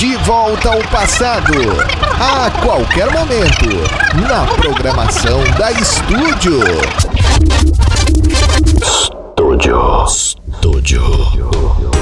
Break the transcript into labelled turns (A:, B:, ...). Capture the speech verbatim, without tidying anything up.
A: De volta ao passado, a qualquer momento, na programação da Estúdio. Estúdio. Estúdio.